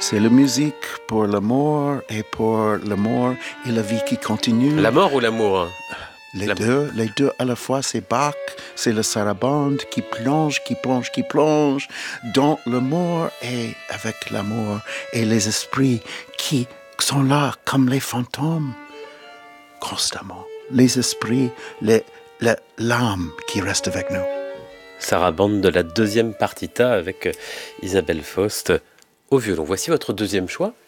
C'est la musique pour l'amour et pour l'amour et la vie qui continue. La mort ou l'amour? Les deux à la fois, c'est Bach, c'est le sarabande qui plonge dans l'amour et avec l'amour et les esprits qui sont là comme les fantômes constamment. Les esprits, l'âme qui reste avec nous. Sarabande de la deuxième partita avec Isabelle Faust au violon. Voici votre deuxième choix.